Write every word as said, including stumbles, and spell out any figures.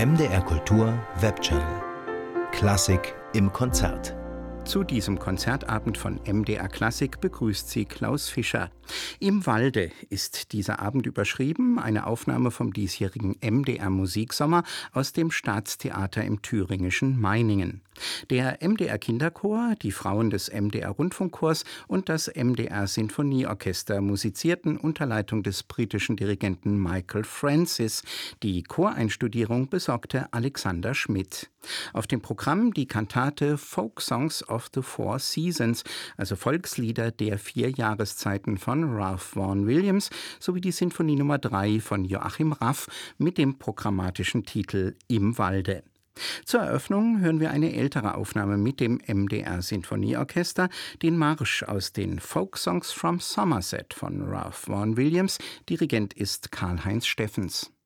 M D R Kultur Webchannel. Klassik im Konzert. Zu diesem Konzertabend von M D R Klassik begrüßt Sie Klaus Fischer. Im Walde ist dieser Abend überschrieben, eine Aufnahme vom diesjährigen M D R Musiksommer aus dem Staatstheater im thüringischen Meiningen. Der M D R Kinderchor, die Frauen des M D R Rundfunkchors und das M D R Sinfonieorchester musizierten unter Leitung des britischen Dirigenten Michael Francis. Die Choreinstudierung besorgte Alexander Schmidt. Auf dem Programm die Kantate Folk Songs of the Four Seasons, also Volkslieder der vier Jahreszeiten von Ralph Vaughan Williams, sowie die Sinfonie Nummer drei von Joachim Raff mit dem programmatischen Titel Im Walde. Zur Eröffnung hören wir eine ältere Aufnahme mit dem M D R Sinfonieorchester, den Marsch aus den Folk Songs from Somerset von Ralph Vaughan Williams. Dirigent ist Karl-Heinz Steffens.